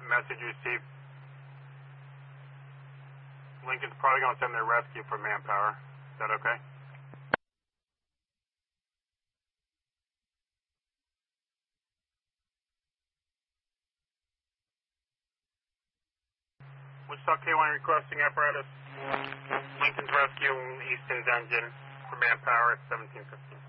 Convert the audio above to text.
Message received. Lincoln's probably going to send their rescue for manpower. Is that okay? Wichita K1 requesting apparatus. Lincoln's rescue Easton Dungeon for manpower at 1715.